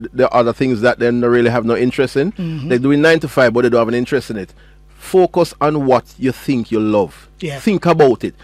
the other things that they don't really have no interest in. They're doing 9 to 5, but they don't have an interest in it. Focus on what you think you love. Yeah. Think about it.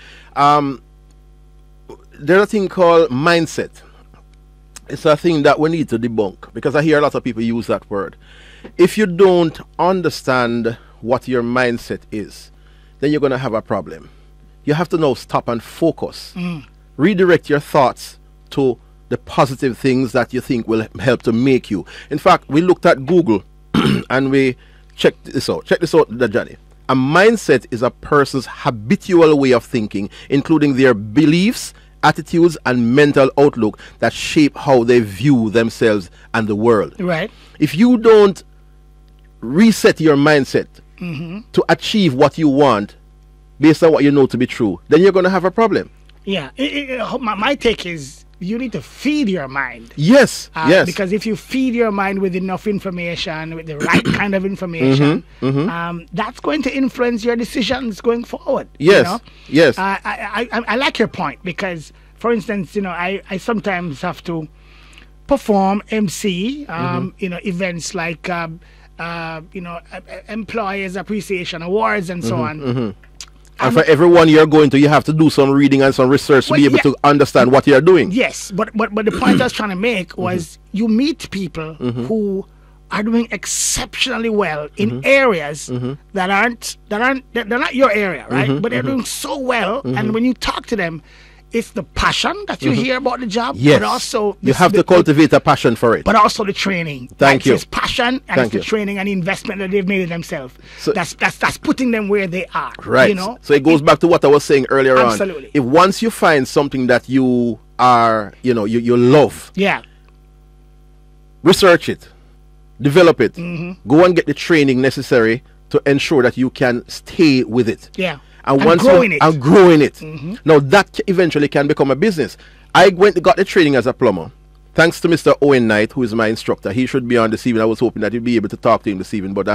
There's a thing called mindset. It's a thing that we need to debunk, because I hear a lot of people use that word. If you don't understand what your mindset is, then you're going to have a problem. You have to now stop and focus. Redirect your thoughts to the positive things that you think will help to make you. In fact, we looked at Google and we checked this out. Check this out, Johnny. A mindset is a person's habitual way of thinking, including their beliefs, attitudes, and mental outlook that shape how they view themselves and the world. Right. If you don't reset your mindset to achieve what you want based on what you know to be true, then you're going to have a problem. Yeah. My take is you need to feed your mind. Yes. Yes. Because if you feed your mind with enough information, with the right kind of information, that's going to influence your decisions going forward. Yes. You know? Yes. I like your point, because, for instance, you know, I sometimes have to perform MC, you know, events like, you know, Employers Appreciation Awards and so on. And for everyone you're going to, you have to do some reading and some research to be able to understand what you're doing. Yes, but the point I was trying to make was you meet people who are doing exceptionally well in areas that they're not your area, right? But they're doing so well, and when you talk to them, it's the passion that you hear about the job, yes. but also you have to cultivate a passion for it. But also the training. Thank you. It's passion and it's the training and the investment that they've made in themselves. So that's putting them where they are. Right. You know? So it goes back to what I was saying earlier on. Absolutely. If once you find something that you are, you know, you love, research it, develop it, go and get the training necessary to ensure that you can stay with it. Yeah. And once growing it. Now that eventually can become a business. I got the training as a plumber. Thanks to Mr. Owen Knight, who is my instructor. He should be on this evening. I was hoping that he'd be able to talk to him this evening, but